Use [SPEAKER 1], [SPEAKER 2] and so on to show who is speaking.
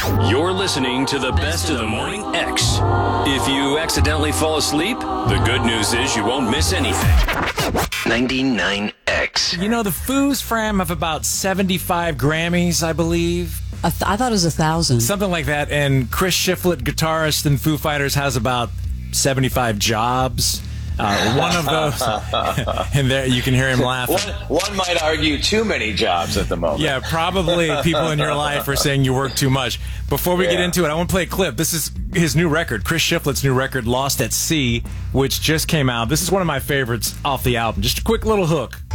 [SPEAKER 1] You're listening to the Best of the Morning X. If you accidentally fall asleep, the good news is you won't miss anything.
[SPEAKER 2] 99X.
[SPEAKER 3] You know, the Foos Fram have about 75 Grammys, I believe.
[SPEAKER 4] I thought it was 1,000.
[SPEAKER 3] Something like that. And Chris Shiflett, guitarist in Foo Fighters, has about 75 jobs. One of those, and there you can hear him laughing.
[SPEAKER 5] One might argue too many jobs at the moment.
[SPEAKER 3] Yeah, probably people in your life are saying you work too much. Before we get into it, I want to play a clip. This is his new record, Chris Shiflett's new record, Lost at Sea, which just came out. This is one of my favorites off the album. Just a quick little hook.